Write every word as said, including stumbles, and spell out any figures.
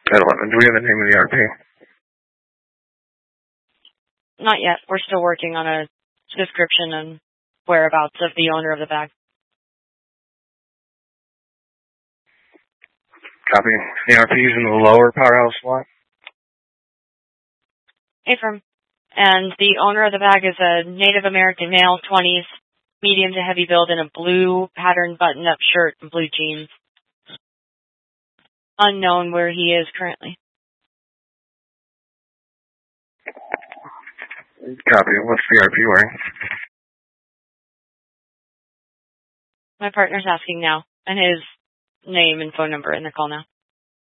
ten eleven. Do we have the name of the R P? Not yet. We're still working on a description and whereabouts of the owner of the bag. Copy. The R P is in the lower powerhouse slot. Affirm. And the owner of the bag is a Native American male, twenties, medium to heavy build, in a blue patterned button-up shirt and blue jeans. Unknown where he is currently. Copy. What's the R P wearing? My partner's asking now, and his name and phone number in the call now.